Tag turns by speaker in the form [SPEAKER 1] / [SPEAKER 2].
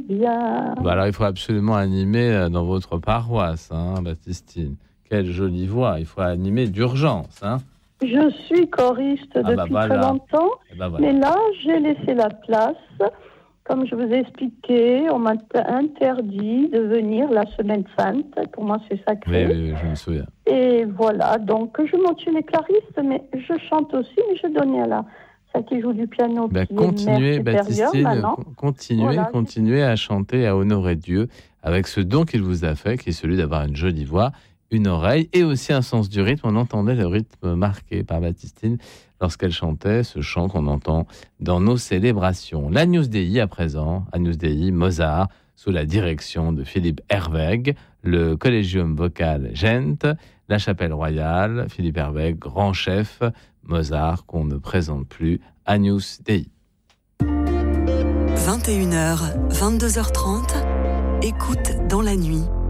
[SPEAKER 1] bien.
[SPEAKER 2] Bah alors, il faut absolument animer dans votre paroisse, Baptistine. Quelle jolie voix. Il faut animer d'urgence.
[SPEAKER 1] Je suis choriste depuis très longtemps, mais là, j'ai laissé la place. Comme je vous ai expliqué, on m'a interdit de venir la semaine sainte. Pour moi, c'est sacré.
[SPEAKER 2] Oui, je me souviens.
[SPEAKER 1] Et voilà, donc je monte une clariste, mais je chante aussi, mais je donnais à celle qui joue du piano.
[SPEAKER 2] Continuez, Baptistine, continuez à chanter, à honorer Dieu avec ce don qu'il vous a fait, qui est celui d'avoir une jolie voix, une oreille et aussi un sens du rythme. On entendait le rythme marqué par Baptistine lorsqu'elle chantait ce chant qu'on entend dans nos célébrations. L'Agnus Dei à présent, Agnus Dei, Mozart, sous la direction de Philippe Herwegh, le Collegium Vocal Gent, la Chapelle Royale, Philippe Herwegh, grand chef, Mozart qu'on ne présente plus, Agnus Dei.
[SPEAKER 3] 21h, 22h30, écoute dans la nuit.